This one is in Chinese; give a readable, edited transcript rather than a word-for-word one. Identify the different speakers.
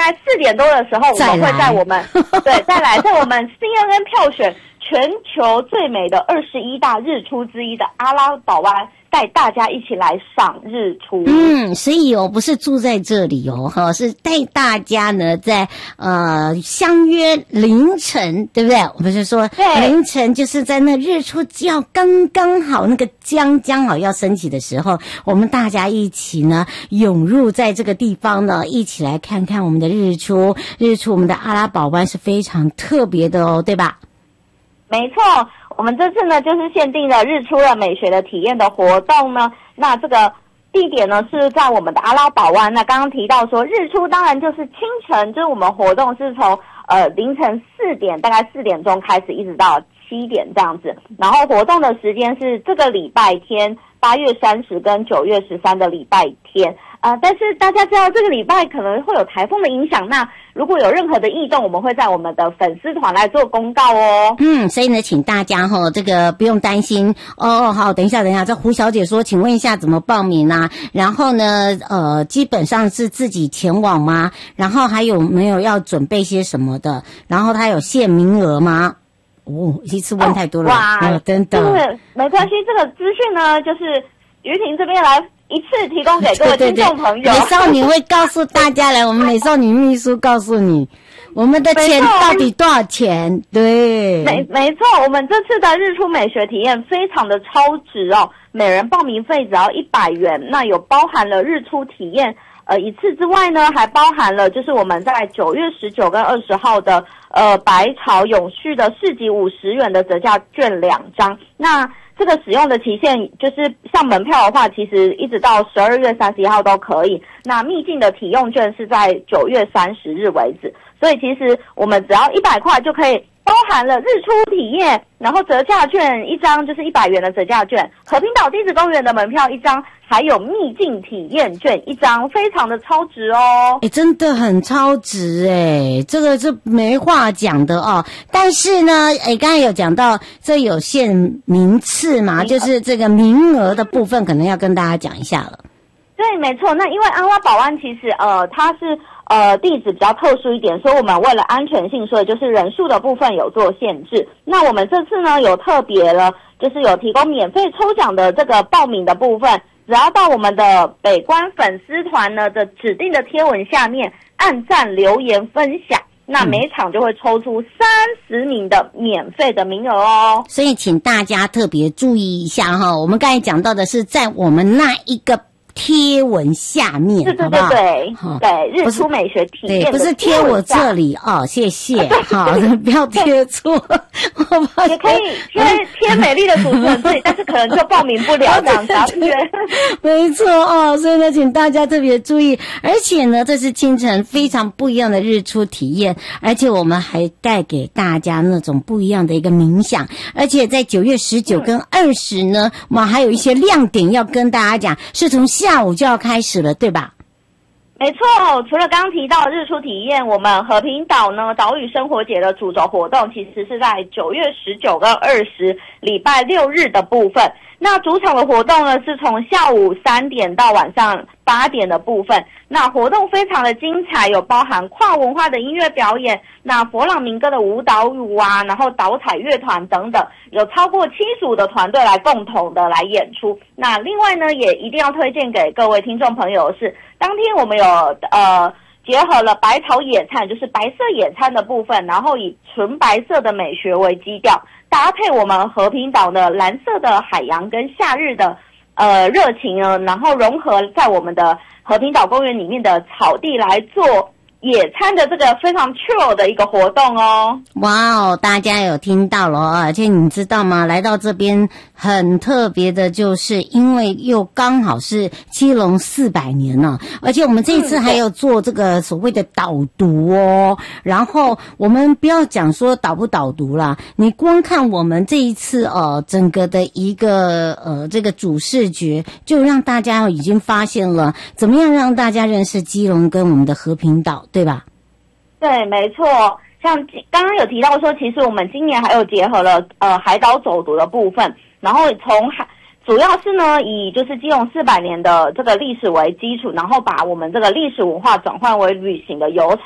Speaker 1: 概4点多的时候，我们会在我们再来在我们 CNN 票选全球最美的21大日出之一的阿拉堡湾，带大家一起来赏日出。
Speaker 2: 所以不是住在这里是带大家呢在相约凌晨，对不对？我们是说凌晨就是在那日出要刚刚好，那个将好要升起的时候，我们大家一起呢涌入在这个地方呢，一起来看看我们的日出。我们的阿拉堡湾是非常特别的对吧？
Speaker 1: 没错，我们这次呢就是限定了日出的美学的体验的活动呢。那这个地点呢是在我们的阿拉堡湾。那刚刚提到说日出当然就是清晨，就是我们活动是从凌晨4点，大概4点钟开始，一直到7点这样子。然后活动的时间是这个礼拜天8月30跟9月13的礼拜天。但是大家知道这个礼拜可能会有台风的影响，那如果有任何的异动，我们会在我们的粉丝团来做公告哦。
Speaker 2: 所以呢，请大家这个不用担心好，等一下，这胡小姐说，请问一下怎么报名啊？然后呢，基本上是自己前往吗？然后还有没有要准备些什么的？然后它有限名额吗？一次问太多了，真的。
Speaker 1: 没关系，这个资讯呢，就是于婷这边来一次提供给各位听众朋友。
Speaker 2: 美少女会告诉大家来，我们美少女秘书告诉你我们的钱到底多少钱。对，
Speaker 1: 没错，我们这次的日出美学体验非常的超值每人报名费只要100元。那有包含了日出体验一次之外呢，还包含了就是我们在9月19跟20号的百草永续的市集50元的折价券2张。那这个使用的期限就是像门票的话，其实一直到12月31号都可以。那秘境的体用券是在9月30日为止。所以其实我们只要100块就可以包含了日出体验，然后折价券1张，就是100元的折价券，和平岛地质公园的门票1张，还有秘境体验券1张，非常的超值哦。
Speaker 2: 真的很超值这个是没话讲的但是呢刚才有讲到这有限名次嘛，就是这个名额的部分可能要跟大家讲一下了。
Speaker 1: 对，没错。那因为阿拉堡湾其实它是地址比较特殊一点，所以我们为了安全性，所以就是人数的部分有做限制。那我们这次呢有特别了，就是有提供免费抽奖的这个报名的部分，只要到我们的北关粉丝团呢的指定的贴文下面按赞留言分享，那每场就会抽出30名的免费的名额哦。
Speaker 2: 所以请大家特别注意一下我们刚才讲到的是在我们那一个贴文下面，
Speaker 1: 对，日出美学体验，
Speaker 2: 不是贴我这里谢谢，好，不要贴错，
Speaker 1: 也可以贴美丽的主持人这里，但是可能就报名不了这样子。
Speaker 2: 没错所以呢，请大家特别注意，而且呢，这是清晨非常不一样的日出体验，而且我们还带给大家那种不一样的一个冥想，而且在9月19跟20呢，我们还有一些亮点要跟大家讲，是从下午就要开始了，对吧？
Speaker 1: 没错，除了刚刚提到的日出体验，我们和平岛呢岛屿生活节的主轴活动其实是在9月19跟20礼拜6日的部分。那主场的活动呢是从下午3点到晚上8点的部分。那活动非常的精彩，有包含跨文化的音乐表演，那佛朗明哥的舞蹈舞然后导彩乐团等等，有超过75的团队来共同的来演出。那另外呢，也一定要推荐给各位听众朋友的是，当天我们有结合了百草野餐，就是白色野餐的部分，然后以纯白色的美学为基调，搭配我们和平岛的蓝色的海洋跟夏日的热情呢，然后融合在我们的和平岛公园里面的草地来做野餐的这个非常 chill 的一个活动哦。
Speaker 2: 哇大家有听到了而且你知道吗，来到这边很特别的，就是因为又刚好是基隆400年了，而且我们这一次还有做这个所谓的导读然后我们不要讲说导不导读啦，你光看我们这一次整个的一个这个主视觉，就让大家已经发现了怎么样让大家认识基隆跟我们的和平岛，对吧？
Speaker 1: 对，没错。像刚刚有提到说，其实我们今年还有结合了海岛走读的部分，然后主要是呢以就是基隆400年的这个历史为基础，然后把我们这个历史文化转换为旅行的游程。